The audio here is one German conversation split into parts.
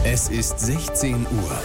Es ist 16 Uhr.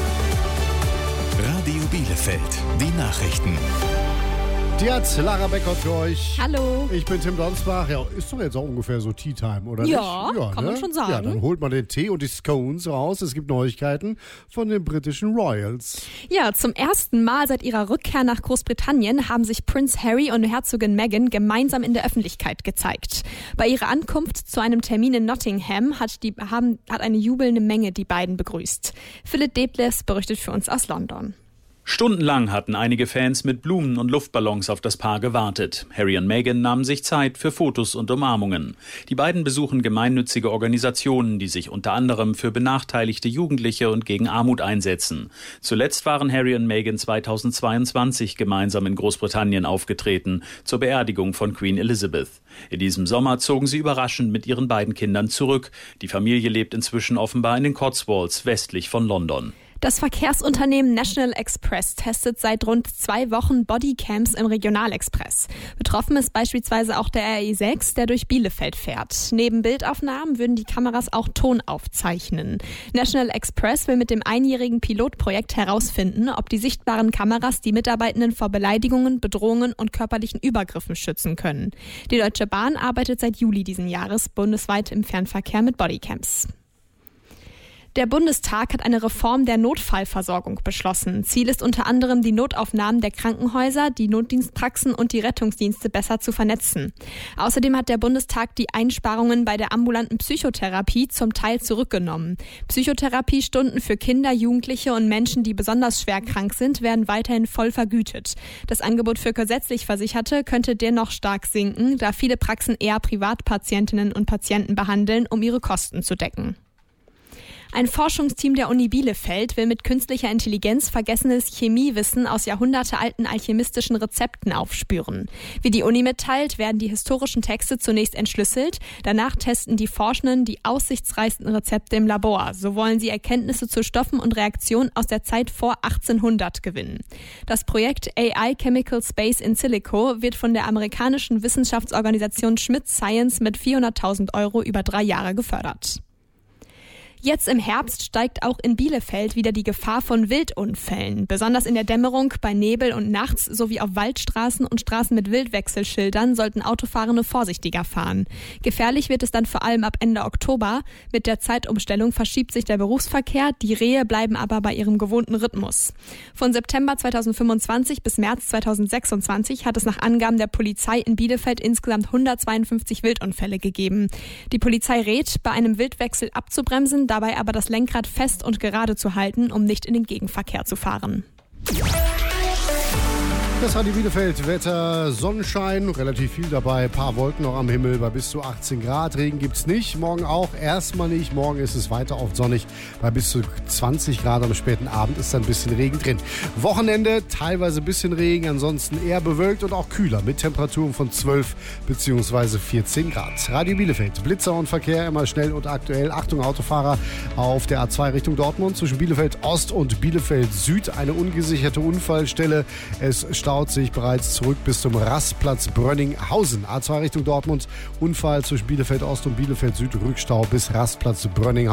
Radio Bielefeld, die Nachrichten. Die hat Lara Beckert für euch. Hallo. Ich bin Tim Donsbach. Ja, ist doch jetzt auch ungefähr so Tea-Time, oder nicht? Ja, kann man schon sagen. Ja, dann holt man den Tee und die Scones raus. Es gibt Neuigkeiten von den britischen Royals. Ja, zum ersten Mal seit ihrer Rückkehr nach Großbritannien haben sich Prince Harry und Herzogin Meghan gemeinsam in der Öffentlichkeit gezeigt. Bei ihrer Ankunft zu einem Termin in Nottingham hat eine jubelnde Menge die beiden begrüßt. Philipp Detlefs berichtet für uns aus London. Stundenlang hatten einige Fans mit Blumen und Luftballons auf das Paar gewartet. Harry und Meghan nahmen sich Zeit für Fotos und Umarmungen. Die beiden besuchen gemeinnützige Organisationen, die sich unter anderem für benachteiligte Jugendliche und gegen Armut einsetzen. Zuletzt waren Harry und Meghan 2022 gemeinsam in Großbritannien aufgetreten, zur Beerdigung von Queen Elizabeth. In diesem Sommer zogen sie überraschend mit ihren beiden Kindern zurück. Die Familie lebt inzwischen offenbar in den Cotswolds, westlich von London. Das Verkehrsunternehmen National Express testet seit rund 2 Wochen Bodycams im Regionalexpress. Betroffen ist beispielsweise auch der RE6, der durch Bielefeld fährt. Neben Bildaufnahmen würden die Kameras auch Ton aufzeichnen. National Express will mit dem einjährigen Pilotprojekt herausfinden, ob die sichtbaren Kameras die Mitarbeitenden vor Beleidigungen, Bedrohungen und körperlichen Übergriffen schützen können. Die Deutsche Bahn arbeitet seit Juli diesen Jahres bundesweit im Fernverkehr mit Bodycams. Der Bundestag hat eine Reform der Notfallversorgung beschlossen. Ziel ist unter anderem, die Notaufnahmen der Krankenhäuser, die Notdienstpraxen und die Rettungsdienste besser zu vernetzen. Außerdem hat der Bundestag die Einsparungen bei der ambulanten Psychotherapie zum Teil zurückgenommen. Psychotherapiestunden für Kinder, Jugendliche und Menschen, die besonders schwer krank sind, werden weiterhin voll vergütet. Das Angebot für gesetzlich Versicherte könnte dennoch stark sinken, da viele Praxen eher Privatpatientinnen und Patienten behandeln, um ihre Kosten zu decken. Ein Forschungsteam der Uni Bielefeld will mit künstlicher Intelligenz vergessenes Chemiewissen aus jahrhundertealten alchemistischen Rezepten aufspüren. Wie die Uni mitteilt, werden die historischen Texte zunächst entschlüsselt. Danach testen die Forschenden die aussichtsreichsten Rezepte im Labor. So wollen sie Erkenntnisse zu Stoffen und Reaktionen aus der Zeit vor 1800 gewinnen. Das Projekt AI Chemical Space in Silico wird von der amerikanischen Wissenschaftsorganisation Schmidt Science mit 400.000 € über 3 Jahre gefördert. Jetzt im Herbst steigt auch in Bielefeld wieder die Gefahr von Wildunfällen. Besonders in der Dämmerung, bei Nebel und nachts sowie auf Waldstraßen und Straßen mit Wildwechselschildern sollten Autofahrende vorsichtiger fahren. Gefährlich wird es dann vor allem ab Ende Oktober. Mit der Zeitumstellung verschiebt sich der Berufsverkehr, die Rehe bleiben aber bei ihrem gewohnten Rhythmus. Von September 2025 bis März 2026 hat es nach Angaben der Polizei in Bielefeld insgesamt 152 Wildunfälle gegeben. Die Polizei rät, bei einem Wildwechsel abzubremsen, dabei aber das Lenkrad fest und gerade zu halten, um nicht in den Gegenverkehr zu fahren. Das Radio Bielefeld, Wetter, Sonnenschein, relativ viel dabei, paar Wolken noch am Himmel bei bis zu 18 Grad. Regen gibt's nicht, morgen auch erstmal nicht. Morgen ist es weiter oft sonnig, bei bis zu 20 Grad am späten Abend ist dann ein bisschen Regen drin. Wochenende teilweise ein bisschen Regen, ansonsten eher bewölkt und auch kühler mit Temperaturen von 12 bzw. 14 Grad. Radio Bielefeld, Blitzer und Verkehr immer schnell und aktuell. Achtung Autofahrer auf der A2 Richtung Dortmund zwischen Bielefeld Ost und Bielefeld Süd. Eine ungesicherte Unfallstelle. Es staut sich bereits zurück bis zum Rastplatz Brönninghausen. A2 Richtung Dortmund, Unfall zwischen Bielefeld Ost und Bielefeld Süd, Rückstau bis Rastplatz Brönninghausen.